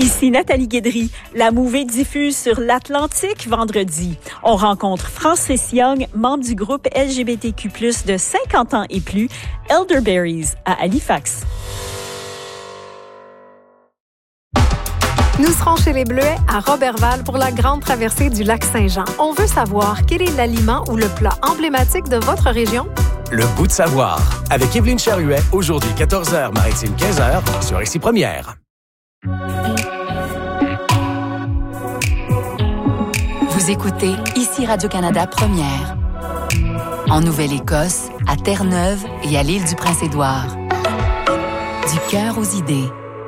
Ici Nathalie Guédry. La Mouvée diffuse sur l'Atlantique vendredi. On rencontre Francis Young, membre du groupe LGBTQ+, de 50 ans et plus, Elderberries, à Halifax. Nous serons chez les Bleuets à Roberval pour la grande traversée du lac Saint-Jean. On veut savoir quel est l'aliment ou le plat emblématique de votre région? Le bout de savoir. Avec Évelyne Charuet, aujourd'hui 14h, Maritime 15h, sur Ici Première. Vous écoutez Ici Radio-Canada Première. En Nouvelle-Écosse, à Terre-Neuve et à l'île du Prince-Édouard. Du cœur aux idées.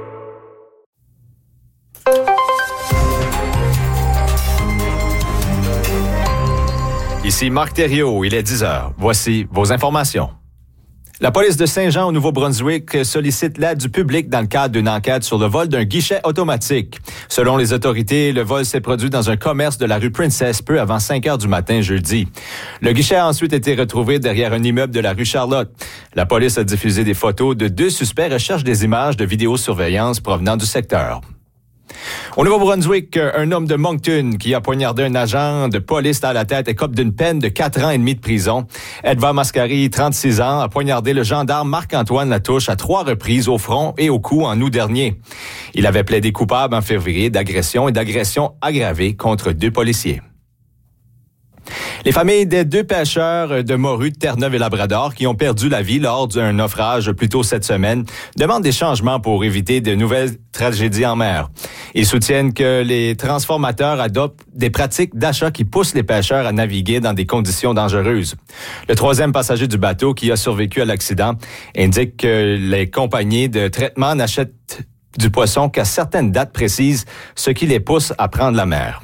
Ici Marc Thériault, il est 10h. Voici vos informations. La police de Saint-Jean au Nouveau-Brunswick sollicite l'aide du public dans le cadre d'une enquête sur le vol d'un guichet automatique. Selon les autorités, le vol s'est produit dans un commerce de la rue Princess peu avant 5 heures du matin jeudi. Le guichet a ensuite été retrouvé derrière un immeuble de la rue Charlotte. La police a diffusé des photos de 2 suspects recherchent des images de vidéosurveillance provenant du secteur. Au Nouveau-Brunswick, un homme de Moncton qui a poignardé un agent de police à la tête écope d'une peine de 4 ans et demi de prison. Edouard Mascari, 36 ans, a poignardé le gendarme Marc-Antoine Latouche à 3 reprises au front et au cou en août dernier. Il avait plaidé coupable en février d'agression et d'agression aggravée contre 2 policiers. Les familles des 2 pêcheurs de morues de Terre-Neuve et Labrador qui ont perdu la vie lors d'un naufrage plus tôt cette semaine demandent des changements pour éviter de nouvelles tragédies en mer. Ils soutiennent que les transformateurs adoptent des pratiques d'achat qui poussent les pêcheurs à naviguer dans des conditions dangereuses. Le 3e passager du bateau qui a survécu à l'accident indique que les compagnies de traitement n'achètent du poisson qu'à certaines dates précises, ce qui les pousse à prendre la mer.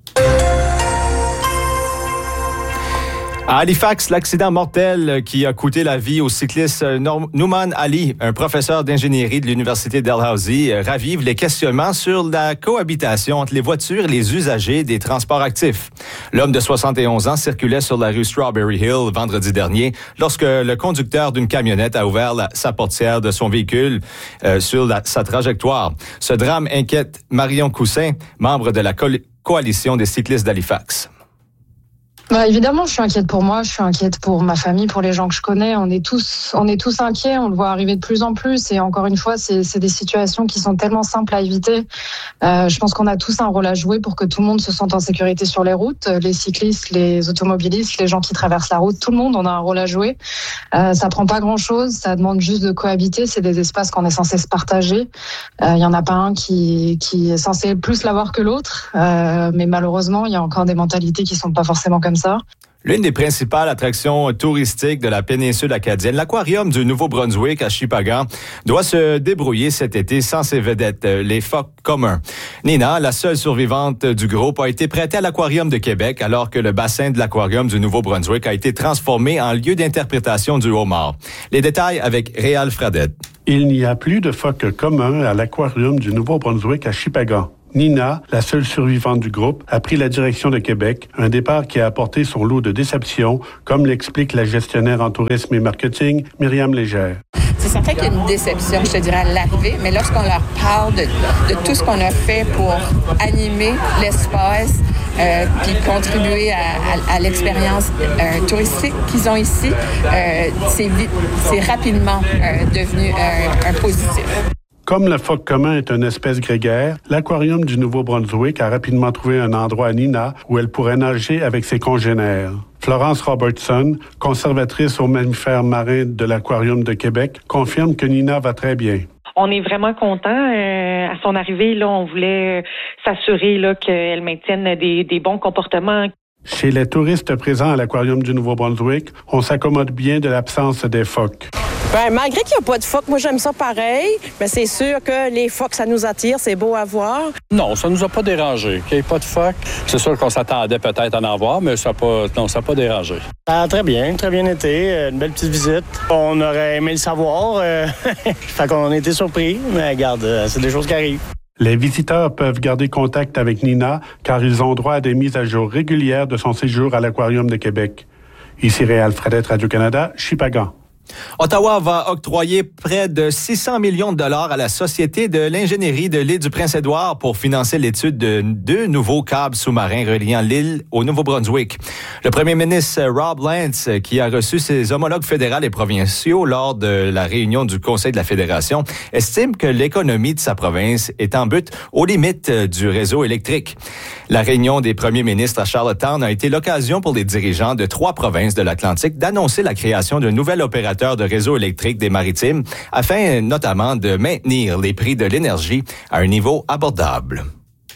À Halifax, l'accident mortel qui a coûté la vie au cycliste Nouman Ali, un professeur d'ingénierie de l'Université Dalhousie, ravive les questionnements sur la cohabitation entre les voitures et les usagers des transports actifs. L'homme de 71 ans circulait sur la rue Strawberry Hill vendredi dernier lorsque le conducteur d'une camionnette a ouvert sa portière de son véhicule sur sa trajectoire. Ce drame inquiète Marion Coussin, membre de la coalition des cyclistes d'Halifax. Évidemment, je suis inquiète pour moi, je suis inquiète pour ma famille, pour les gens que je connais. On est tous inquiets, on le voit arriver de plus en plus. Et encore une fois, c'est des situations qui sont tellement simples à éviter. Je pense qu'on a tous un rôle à jouer pour que tout le monde se sente en sécurité sur les routes. Les cyclistes, les automobilistes, les gens qui traversent la route, tout le monde, on a un rôle à jouer. Ça prend pas grand-chose, ça demande juste de cohabiter. C'est des espaces qu'on est censé se partager. Il y en a pas un qui est censé plus l'avoir que l'autre. Mais malheureusement, il y a encore des mentalités qui sont pas forcément comme ça. L'une des principales attractions touristiques de la péninsule acadienne, l'aquarium du Nouveau-Brunswick à Shippagan, doit se débrouiller cet été sans ses vedettes, les phoques communs. Nina, la seule survivante du groupe, a été prêtée à l'aquarium de Québec alors que le bassin de l'aquarium du Nouveau-Brunswick a été transformé en lieu d'interprétation du homard. Les détails avec Réal Fradette. Il n'y a plus de phoques communs à l'aquarium du Nouveau-Brunswick à Shippagan. Nina, la seule survivante du groupe, a pris la direction de Québec, un départ qui a apporté son lot de déceptions, comme l'explique la gestionnaire en tourisme et marketing, Myriam Légère. C'est certain qu'il y a une déception, je te dirais, à l'arrivée, mais lorsqu'on leur parle de tout ce qu'on a fait pour animer l'espace, puis contribuer à l'expérience touristique qu'ils ont ici, c'est rapidement devenu un positif. Comme le phoque commun est une espèce grégaire, l'aquarium du Nouveau-Brunswick a rapidement trouvé un endroit à Nina où elle pourrait nager avec ses congénères. Florence Robertson, conservatrice aux mammifères marins de l'Aquarium de Québec, confirme que Nina va très bien. On est vraiment content. À son arrivée, là, on voulait s'assurer là, qu'elle maintienne des bons comportements. Chez les touristes présents à l'Aquarium du Nouveau-Brunswick, on s'accommode bien de l'absence des phoques. Malgré qu'il n'y a pas de phoques, moi j'aime ça pareil, mais c'est sûr que les phoques, ça nous attire, c'est beau à voir. Non, ça nous a pas dérangé. Qu'il n'y ait pas de phoques, c'est sûr qu'on s'attendait peut-être à en avoir, mais ça n'a pas dérangé. Très bien été, une belle petite visite. On aurait aimé le savoir, fait qu'on a été surpris, mais regarde, c'est des choses qui arrivent. Les visiteurs peuvent garder contact avec Nina car ils ont droit à des mises à jour régulières de son séjour à l'Aquarium de Québec. Ici Réal Fradette, Radio-Canada, Shippagan. Ottawa va octroyer près de 600 millions de dollars à la Société de l'ingénierie de l'île du Prince-Édouard pour financer l'étude de 2 nouveaux câbles sous-marins reliant l'île au Nouveau-Brunswick. Le premier ministre Rob Lance, qui a reçu ses homologues fédéraux et provinciaux lors de la réunion du Conseil de la Fédération, estime que l'économie de sa province est en butte aux limites du réseau électrique. La réunion des premiers ministres à Charlottetown a été l'occasion pour les dirigeants de 3 provinces de l'Atlantique d'annoncer la création d'un nouvel opérateur de réseau électrique des Maritimes afin notamment de maintenir les prix de l'énergie à un niveau abordable.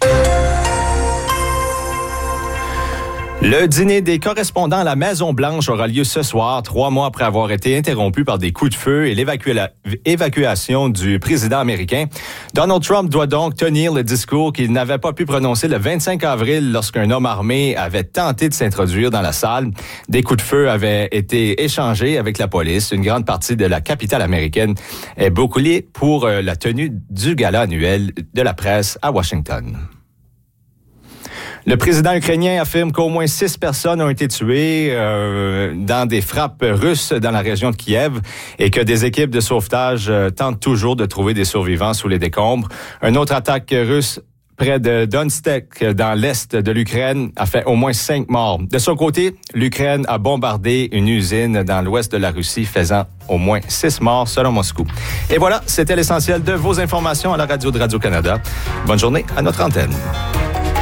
Le dîner des correspondants à la Maison-Blanche aura lieu ce soir, 3 mois après avoir été interrompu par des coups de feu et l'évacuation du président américain. Donald Trump doit donc tenir le discours qu'il n'avait pas pu prononcer le 25 avril lorsqu'un homme armé avait tenté de s'introduire dans la salle. Des coups de feu avaient été échangés avec la police. Une grande partie de la capitale américaine est bouclée pour la tenue du gala annuel de la presse à Washington. Le président ukrainien affirme qu'au moins 6 personnes ont été tuées dans des frappes russes dans la région de Kiev et que des équipes de sauvetage tentent toujours de trouver des survivants sous les décombres. Une autre attaque russe près de Donetsk, dans l'est de l'Ukraine, a fait au moins 5 morts. De son côté, l'Ukraine a bombardé une usine dans l'ouest de la Russie, faisant au moins 6 morts selon Moscou. Et voilà, c'était l'essentiel de vos informations à la radio de Radio-Canada. Bonne journée à notre antenne.